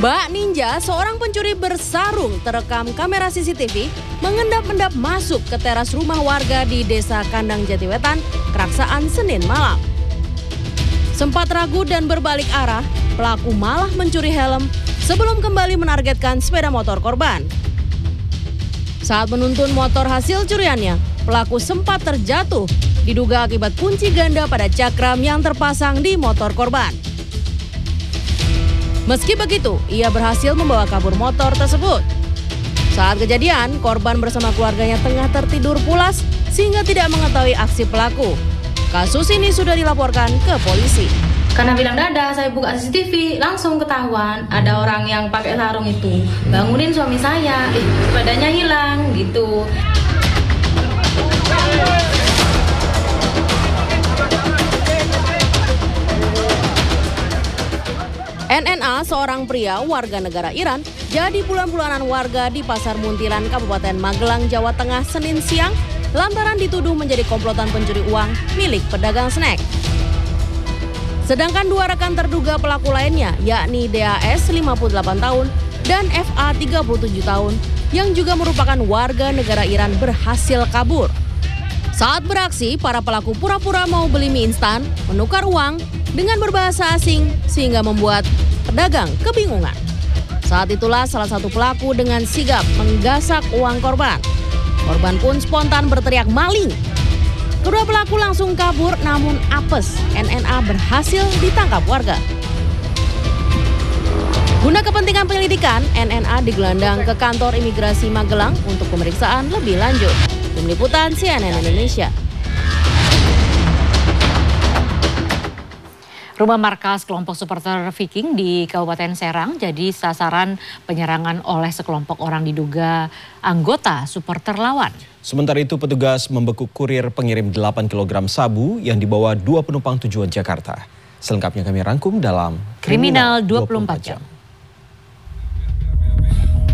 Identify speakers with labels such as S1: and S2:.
S1: Bak Ninja, seorang pencuri bersarung terekam kamera CCTV mengendap-endap masuk ke teras rumah warga di Desa Kandang Jatiwetan, Keraksaan, Senin malam. Sempat ragu dan berbalik arah, pelaku malah mencuri helm sebelum kembali menargetkan sepeda motor korban. Saat menuntun motor hasil curiannya, pelaku sempat terjatuh, diduga akibat kunci ganda pada cakram yang terpasang di motor korban. Meski begitu, ia berhasil membawa kabur motor tersebut. Saat kejadian, korban bersama keluarganya tengah tertidur pulas sehingga tidak mengetahui aksi pelaku. Kasus ini sudah dilaporkan ke polisi.
S2: Karena bilang dadah, saya buka CCTV, langsung ketahuan ada orang yang pakai sarung itu. Bangunin suami saya, badannya hilang gitu.
S1: NNA, seorang pria warga negara Iran, jadi bulan-bulanan warga di Pasar Muntilan, Kabupaten Magelang, Jawa Tengah, Senin siang, lantaran dituduh menjadi komplotan pencuri uang milik pedagang snack. Sedangkan dua rekan terduga pelaku lainnya, yakni DAS 58 tahun dan FA 37 tahun, yang juga merupakan warga negara Iran, berhasil kabur. Saat beraksi, para pelaku pura-pura mau beli mie instan, menukar uang dengan berbahasa asing sehingga membuat pedagang kebingungan. Saat itulah salah satu pelaku dengan sigap menggasak uang korban. Korban pun spontan berteriak maling. Kedua pelaku langsung kabur, namun apes, NNA berhasil ditangkap warga. Guna kepentingan penyelidikan, NNA digelandang ke kantor imigrasi Magelang untuk pemeriksaan lebih lanjut. Tim Liputan CNN Indonesia.
S3: Rumah markas kelompok supporter Viking di Kabupaten Serang jadi sasaran penyerangan oleh sekelompok orang diduga anggota supporter lawan.
S4: Sementara itu petugas membekuk kurir pengirim 8 kg sabu yang dibawa 2 penumpang tujuan Jakarta. Selengkapnya kami rangkum dalam
S3: Kriminal 24 Jam.